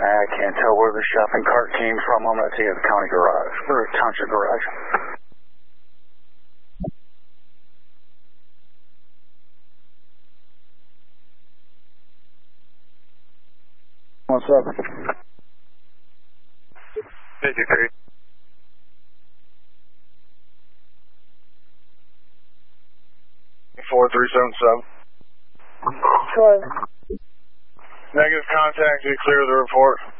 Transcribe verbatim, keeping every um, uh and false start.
I can't tell where the shopping cart came from. I'm going to take it to the county garage, or township garage. What's up? fifty-three. four three seven seven. Sure. Negative contact, you clear the report.